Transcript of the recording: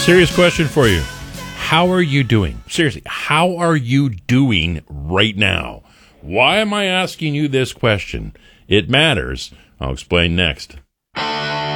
Serious question for you. How are you doing? Seriously, how are you doing right now? Why am I asking you this question? It matters. I'll explain next.